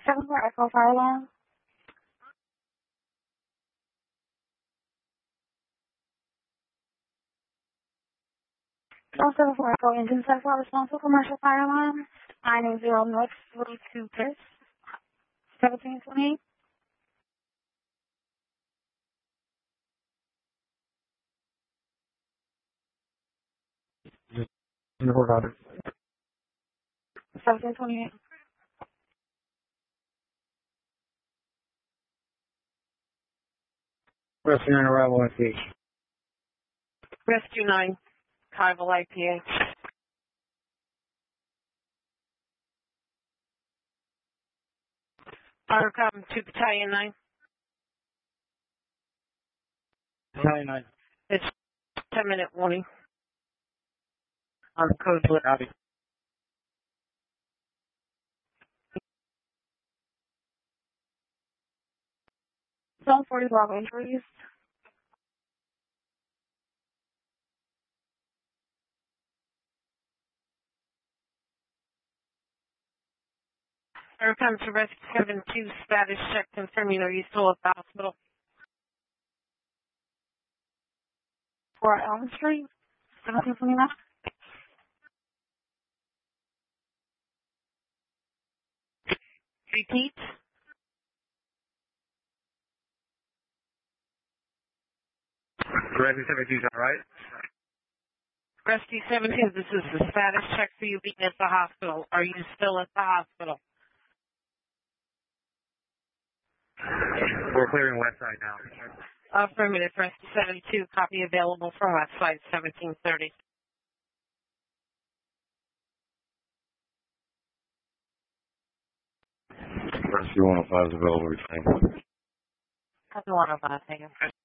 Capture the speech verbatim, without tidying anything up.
seven four Echo Fire Alarm. seven four Echo Engine seven four responsible commercial fire alarm. nine eight zero North forty-two Chris. seventeen twenty-eight. Never got it. seventeen twenty-eight. Rescue and arrival on station. Rescue nine, Carvel I P A. Fire Carbon two Battalion nine. nine nine. It's ten minute warning on the code blue. Copy. Zone forty Bravo injuries. Fire comes to Rescue seven two, status check confirming are you still at the hospital? four Elm Street. seventeen twenty-nine. Repeat. Rescue seventeen, is that right? Rescue seventeen, this is the status check for you being at the hospital. Are you still at the hospital? We're clearing west side now. Affirmative, Rescue seventy-two, copy available from west side seventeen thirty. Rescue one oh five is available, retain. Copy one oh five, thank you.